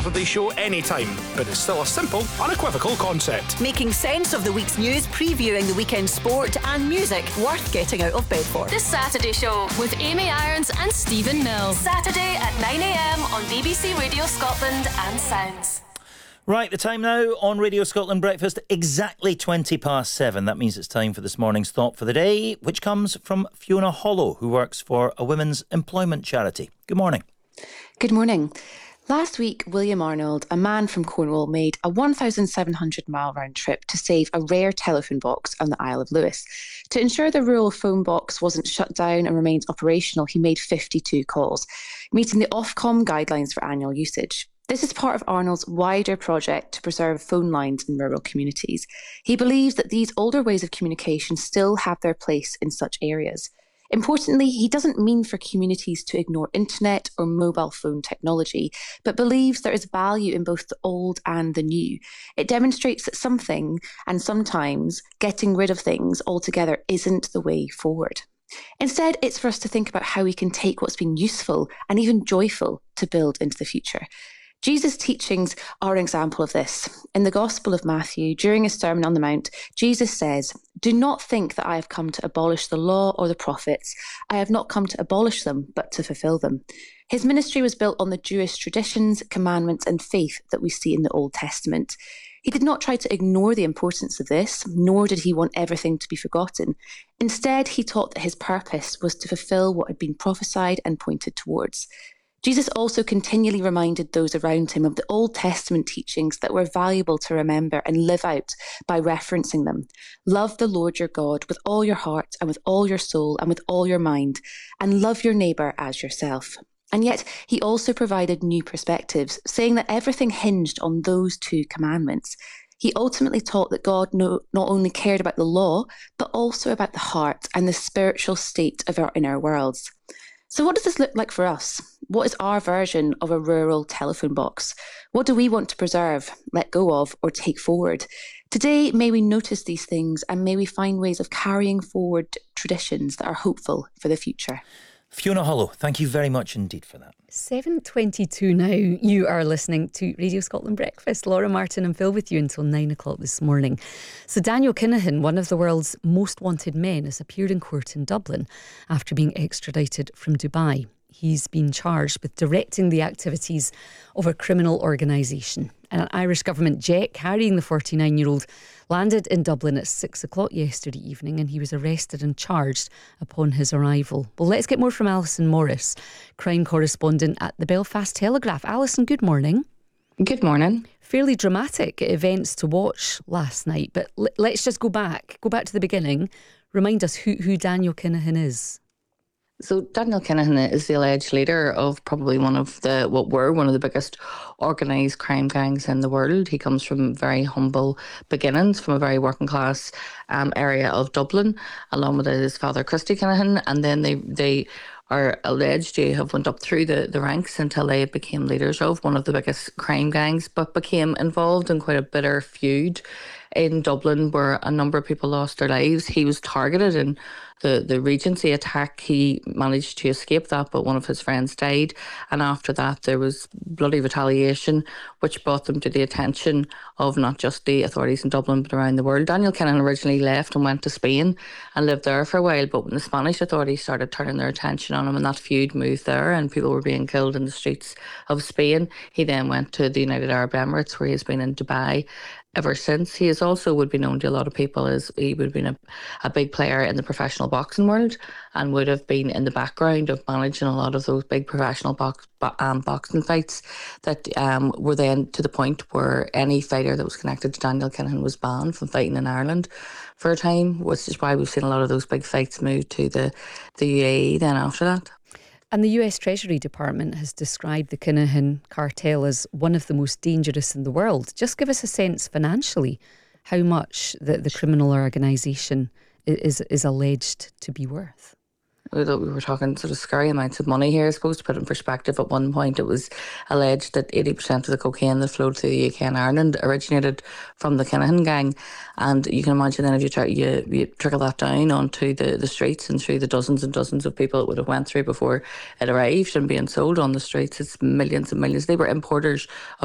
Saturday show anytime, but it's still a simple, unequivocal concept. Making sense of the week's news, previewing the weekend sport and music worth getting out of bed for. The Saturday Show with Amy Irons and Stephen Mills. Saturday at 9am on BBC Radio Scotland and Sounds. Right, the time now on Radio Scotland Breakfast, exactly 7:20. That means it's time for this morning's Thought for the Day, which comes from Fiona Hollow, who works for a women's employment charity. Good morning. Good morning. Last week, William Arnold, a man from Cornwall, made a 1,700-mile round trip to save a rare telephone box on the Isle of Lewis. To ensure the rural phone box wasn't shut down and remained operational, he made 52 calls, meeting the Ofcom guidelines for annual usage. This is part of Arnold's wider project to preserve phone lines in rural communities. He believes that these older ways of communication still have their place in such areas. Importantly, he doesn't mean for communities to ignore internet or mobile phone technology, but believes there is value in both the old and the new. It demonstrates that something, and sometimes getting rid of things altogether, isn't the way forward. Instead, it's for us to think about how we can take what's been useful and even joyful to build into the future. Jesus' teachings are an example of this. In the Gospel of Matthew, during his Sermon on the Mount, Jesus says, "Do not think that I have come to abolish the law or the prophets. I have not come to abolish them, but to fulfill them." His ministry was built on the Jewish traditions, commandments, and faith that we see in the Old Testament. He did not try to ignore the importance of this, nor did he want everything to be forgotten. Instead, he taught that his purpose was to fulfill what had been prophesied and pointed towards. Jesus also continually reminded those around him of the Old Testament teachings that were valuable to remember and live out by referencing them. Love the Lord your God with all your heart and with all your soul and with all your mind, and love your neighbour as yourself. And yet he also provided new perspectives, saying that everything hinged on those two commandments. He ultimately taught that God not only cared about the law, but also about the heart and the spiritual state of our inner worlds. So what does this look like for us? What is our version of a rural telephone box? What do we want to preserve, let go of, or take forward? Today, may we notice these things and may we find ways of carrying forward traditions that are hopeful for the future. Fiona Hollow, thank you very much indeed for that. 7:22 now. You are listening to Radio Scotland Breakfast. Laura Martin and Phil with you until 9 o'clock this morning. So Daniel Kinahan, one of the world's most wanted men, has appeared in court in Dublin after being extradited from Dubai. He's been charged with directing the activities of a criminal organisation. An Irish government jet carrying the 49-year-old landed in Dublin at 6 o'clock yesterday evening, and he was arrested and charged upon his arrival. Well, let's get more from Alison Morris, crime correspondent at the Belfast Telegraph. Alison, good morning. Good morning. Fairly dramatic events to watch last night, but let's just go back to the beginning. Remind us who Daniel Kinahan is. So Daniel Kinahan is the alleged leader of probably one of the biggest organised crime gangs in the world. He comes from very humble beginnings, from a very working class area of Dublin, along with his father, Christy Kinahan, and then they are alleged to have went up through the ranks until they became leaders of one of the biggest crime gangs, but became involved in quite a bitter feud in Dublin where a number of people lost their lives. He was targeted in the Regency attack. He managed to escape that, but one of his friends died. And after that, there was bloody retaliation, which brought them to the attention of not just the authorities in Dublin, but around the world. Daniel Kinahan originally left and went to Spain and lived there for a while, but when the Spanish authorities started turning their attention on him and that feud moved there and people were being killed in the streets of Spain, he then went to the United Arab Emirates, where he has been in Dubai ever since. He is also would be known to a lot of people as he would have been a big player in the professional boxing world and would have been in the background of managing a lot of those big professional boxing fights that were then to the point where any fighter that was connected to Daniel Kinahan was banned from fighting in Ireland for a time, which is why we've seen a lot of those big fights move to the UAE then after that. And the US Treasury Department has described the Kinahan cartel as one of the most dangerous in the world. Just give us a sense financially how much the criminal organisation is alleged to be worth. We were talking sort of scary amounts of money here. I suppose to put it in perspective, at one point it was alleged that 80% of the cocaine that flowed through the UK and Ireland originated from the Kinahan gang. And you can imagine then if you trickle that down onto the streets and through the dozens and dozens of people it would have went through before it arrived and being sold on the streets, it's millions and millions. They were importers of